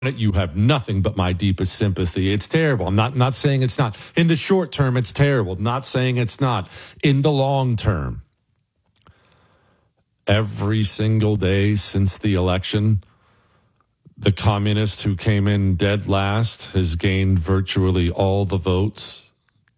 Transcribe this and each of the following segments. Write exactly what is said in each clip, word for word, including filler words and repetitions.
you have nothing but my deepest sympathy. It's terrible. I'm not, not saying it's not. In the short term, it's terrible. Not saying it's not. In the long term, every single day since the election, the communist who came in dead last has gained virtually all the votes.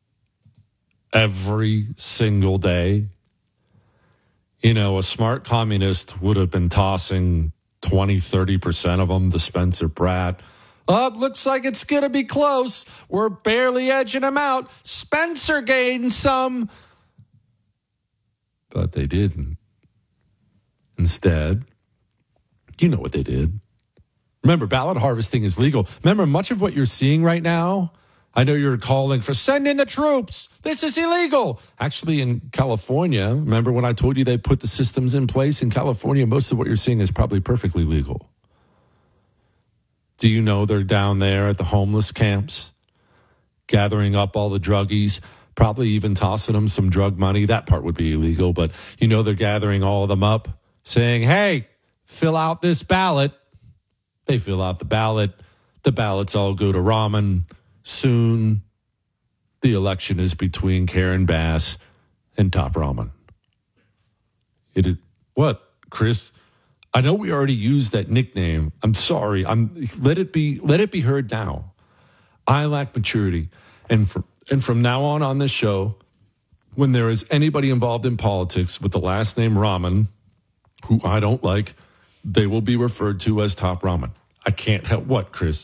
Every single day. You know, a smart communist would have been tossing twenty, thirty percent of them to Spencer Pratt. Oh, it looks like it's going to be close. We're barely edging him out. Spencer gained some. But they didn't. Instead, you know what they did. Remember, ballot harvesting is legal. Remember, much of what you're seeing right now, I know you're calling for send in the troops. This is illegal. Actually, in California, remember when I told you they put the systems in place? In California, most of what you're seeing is probably perfectly legal. Do you know they're down there at the homeless camps, gathering up all the druggies, probably even tossing them some drug money? That part would be illegal, but you know they're gathering all of them up, saying, hey, fill out this ballot. They fill out the ballot. The ballots all go to Rahman. Soon, the election is between Karen Bass and Top Rahman. It is, what, Chris? I know we already used that nickname. I'm sorry. I'm let it be. Let it be heard now. I lack maturity, and from and from now on on this show, when there is anybody involved in politics with the last name Rahman, who I don't like, they will be referred to as Top Rahman. I can't help what, Chris.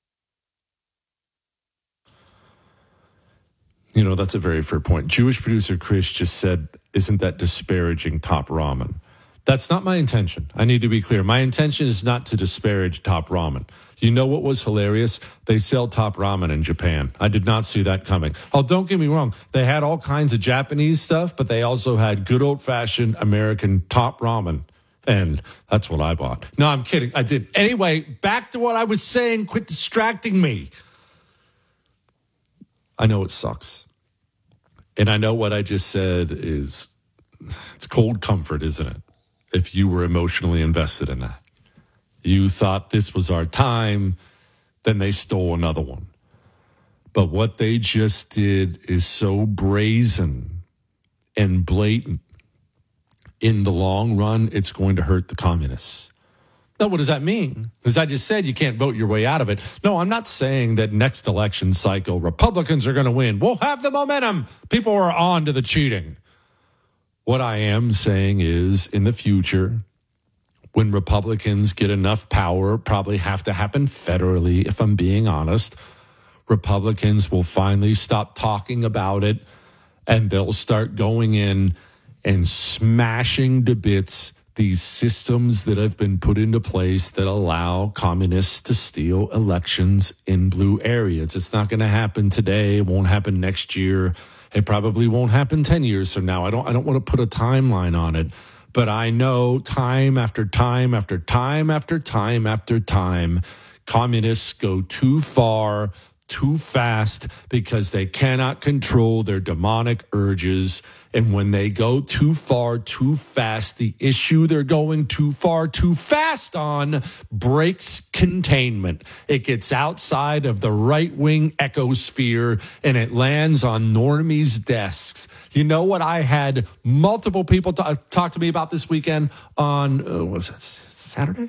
You know, that's a very fair point. Jewish producer Chris just said, isn't that disparaging Top Rahman? That's not my intention. I need to be clear. My intention is not to disparage Top Rahman. You know what was hilarious? They sell Top Ramen in Japan. I did not see that coming. Oh, don't get me wrong. They had all kinds of Japanese stuff, but they also had good old-fashioned American Top Ramen. And that's what I bought. No, I'm kidding. I did. Anyway, back to what I was saying. Quit distracting me. I know it sucks. And I know what I just said is, it's cold comfort, isn't it? If you were emotionally invested in that. You thought this was our time, then they stole another one. But what they just did is so brazen and blatant. In the long run, it's going to hurt the communists. Now, what does that mean? Because I just said you can't vote your way out of it. No, I'm not saying that next election cycle, Republicans are going to win. We'll have the momentum. People are on to the cheating. What I am saying is, in the future, when Republicans get enough power, probably have to happen federally, if I'm being honest, Republicans will finally stop talking about it, and they'll start going in and smashing to bits these systems that have been put into place that allow communists to steal elections in blue areas. It's not going to happen today. It won't happen next year. It probably won't happen ten years from now. I don't I don't want to put a timeline on it, but I know time after time after time after time after time, communists go too far, too fast, because they cannot control their demonic urges. And when they go too far, too fast, the issue they're going too far, too fast on breaks containment. It gets outside of the right-wing ecosphere, and it lands on normies' desks. You know what I had multiple people t- talk to me about this weekend on, uh, what was it, Saturday?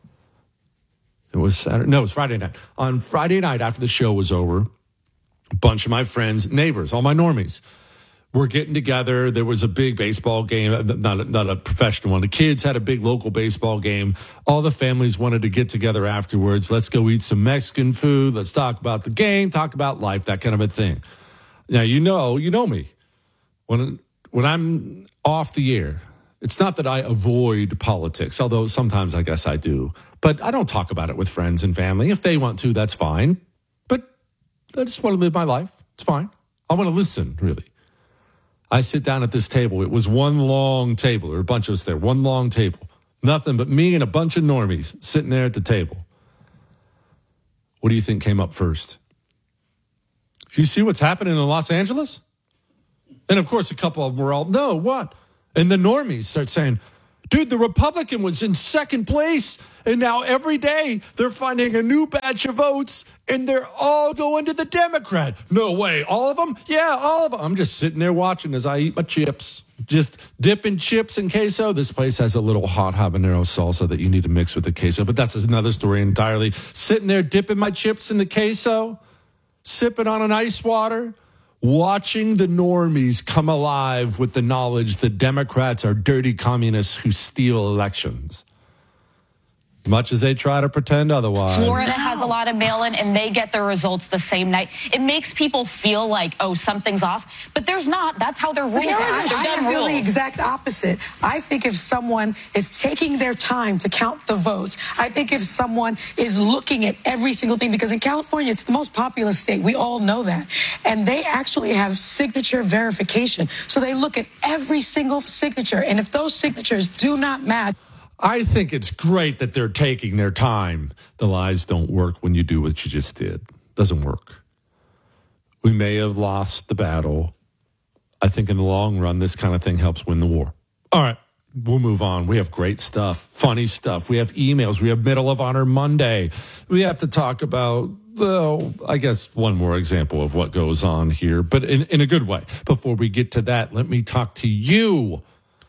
It was Saturday. No, it was Friday night. On Friday night after the show was over, a bunch of my friends, neighbors, all my normies, we're getting together. There was a big baseball game, not a, not a professional one. The kids had a big local baseball game. All the families wanted to get together afterwards. Let's go eat some Mexican food. Let's talk about the game, talk about life, that kind of a thing. Now, you know, you know me. When, when I'm off the air, it's not that I avoid politics, although sometimes I guess I do. But I don't talk about it with friends and family. If they want to, that's fine. But I just want to live my life. It's fine. I want to listen, really. I sit down at this table. It was one long table. There were a bunch of us there. One long table. Nothing but me and a bunch of normies sitting there at the table. What do you think came up first? Do you see what's happening in Los Angeles? And, of course, a couple of them were all, no, what? And the normies start saying, Dude, the Republican was in second place, and now every day they're finding a new batch of votes, and they're all going to the Democrat. No way. All of them? Yeah, all of them. I'm just sitting there watching as I eat my chips. Just dipping chips in queso. This place has a little hot habanero salsa that you need to mix with the queso, but that's another story entirely. Sitting there dipping my chips in the queso, sipping on an ice water, watching the normies come alive with the knowledge that Democrats are dirty communists who steal elections. Much as they try to pretend otherwise. Florida has a lot of mail-in, and they get their results the same night. It makes people feel like, oh, something's off, but there's not. That's how their rules See, are. I, I feel rules. the exact opposite. I think if someone is taking their time to count the votes, I think if someone is looking at every single thing, because in California, it's the most populous state. We all know that. And they actually have signature verification. So they look at every single signature, and if those signatures do not match, I think it's great that they're taking their time. The lies don't work when you do what you just did. Doesn't work. We may have lost the battle. I think in the long run, this kind of thing helps win the war. All right, we'll move on. We have great stuff, funny stuff. We have emails. We have Medal of Honor Monday. We have to talk about, well, I guess one more example of what goes on here, but in, in a good way. Before we get to that, let me talk to you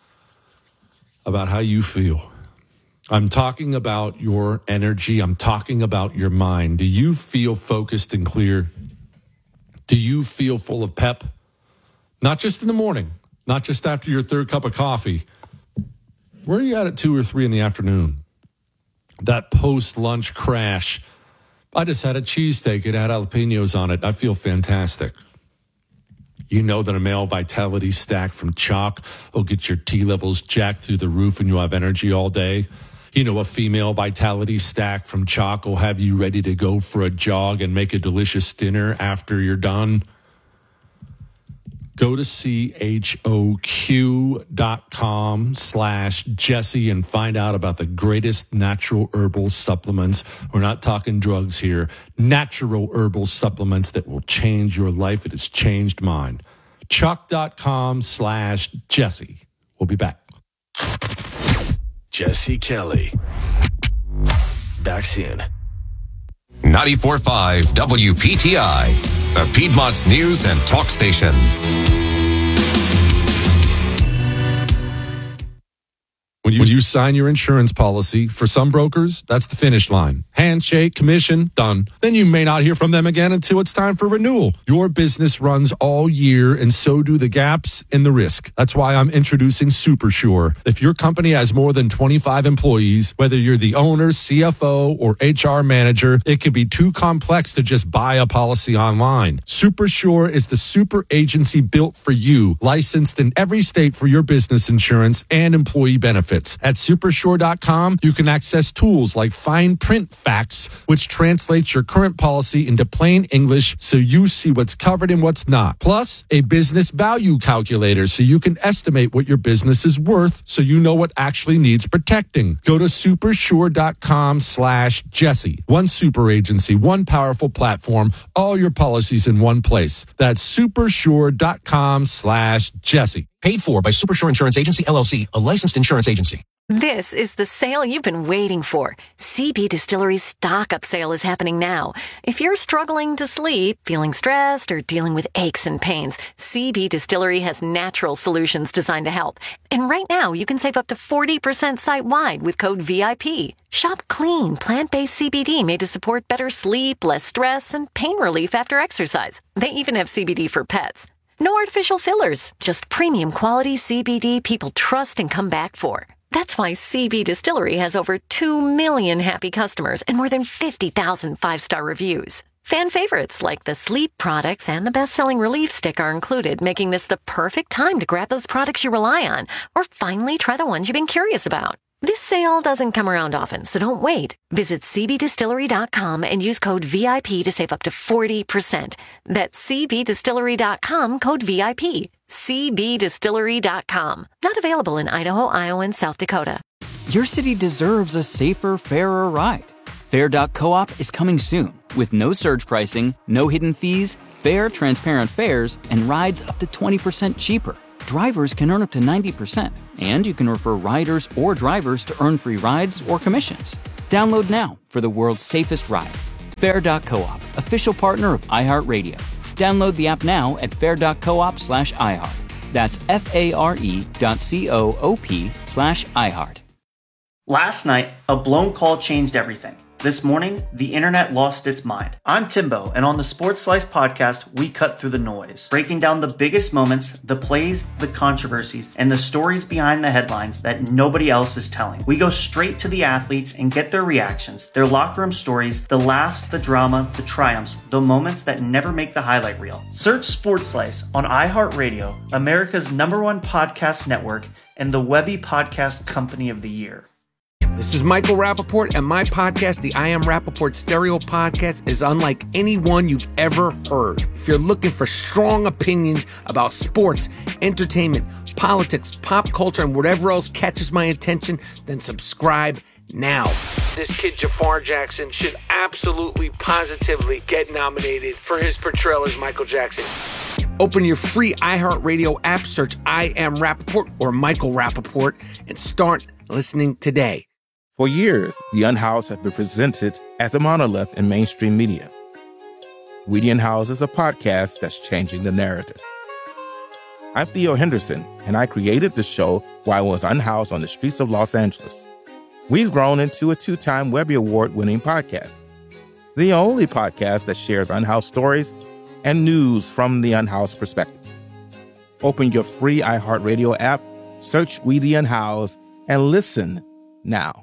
about how you feel. I'm talking about your energy. I'm talking about your mind. Do you feel focused and clear? Do you feel full of pep? Not just in the morning, not just after your third cup of coffee. Where are you at at two or three in the afternoon? That post-lunch crash. I just had a cheesesteak. It had jalapenos on it. I feel fantastic. You know that a male vitality stack from Chalk will get your T levels jacked through the roof and you'll have energy all day. You know, a female vitality stack from Chalk will have you ready to go for a jog and make a delicious dinner after you're done. Go to C H O Q dot com slash Jesse and find out about the greatest natural herbal supplements. We're not talking drugs here. Natural herbal supplements that will change your life. It has changed mine. Chalk dot com slash Jesse. We'll be back. Jesse Kelly. Back soon. ninety-four point five W P T I, the Piedmont's news and talk station. When you, when you sign your insurance policy, for some brokers, that's the finish line. Handshake, commission, done. Then you may not hear from them again until it's time for renewal. Your business runs all year, and so do the gaps and the risk. That's why I'm introducing SuperSure. If your company has more than twenty-five employees, whether you're the owner, C F O, or H R manager, it can be too complex to just buy a policy online. SuperSure is the super agency built for you, licensed in every state for your business insurance and employee benefits. At supersure dot com, you can access tools like fine print facts, which translates your current policy into plain English so you see what's covered and what's not. Plus, a business value calculator so you can estimate what your business is worth so you know what actually needs protecting. Go to supersure dot com slash Jesse. One super agency, one powerful platform, all your policies in one place. That's supersure dot com slash Jesse. Paid for by Supersure Insurance Agency, L L C, a licensed insurance agency. This is the sale you've been waiting for. C B Distillery's stock-up sale is happening now. If you're struggling to sleep, feeling stressed, or dealing with aches and pains, C B Distillery has natural solutions designed to help. And right now, you can save up to forty percent site-wide with code V I P. Shop clean, plant-based C B D made to support better sleep, less stress, and pain relief after exercise. They even have C B D for pets. No artificial fillers, just premium quality C B D people trust and come back for. That's why C B Distillery has over two million happy customers and more than fifty thousand five-star reviews. Fan favorites like the sleep products and the best-selling relief stick are included, making this the perfect time to grab those products you rely on or finally try the ones you've been curious about. This sale doesn't come around often, so don't wait. Visit C B distillery dot com and use code V I P to save up to forty percent. That's C B distillery dot com, code V I P. C B distillery dot com. Not available in Idaho, Iowa, and South Dakota. Your city deserves a safer, fairer ride. Fair dot coop is coming soon with no surge pricing, no hidden fees, fair, transparent fares, and rides up to twenty percent cheaper. Drivers can earn up to ninety percent. And you can refer riders or drivers to earn free rides or commissions. Download now for the world's safest ride. Fair dot coop, official partner of iHeartRadio. Download the app now at fair dot coop slash iHeart. That's F-A-R-E dot C-O-O-P slash iHeart. Last night, a blown call changed everything. This morning, the internet lost its mind. I'm Timbo, and on the Sports Slice podcast, we cut through the noise, breaking down the biggest moments, the plays, the controversies, and the stories behind the headlines that nobody else is telling. We go straight to the athletes and get their reactions, their locker room stories, the laughs, the drama, the triumphs, the moments that never make the highlight reel. Search Sports Slice on iHeartRadio, America's number one podcast network, and the Webby Podcast Company of the Year. This is Michael Rappaport, and my podcast, the I Am Rappaport Stereo Podcast, is unlike any one you've ever heard. If you're looking for strong opinions about sports, entertainment, politics, pop culture, and whatever else catches my attention, then subscribe now. This kid, Jafar Jackson, should absolutely, positively get nominated for his portrayal as Michael Jackson. Open your free iHeartRadio app, search I Am Rappaport or Michael Rappaport, and start listening today. For years, The Unhoused has been presented as a monolith in mainstream media. We The Unhoused is a podcast that's changing the narrative. I'm Theo Henderson, and I created the show while I was unhoused on the streets of Los Angeles. We've grown into a two-time Webby Award-winning podcast, the only podcast that shares unhoused stories and news from the unhoused perspective. Open your free iHeartRadio app, search We The Unhoused, and listen now.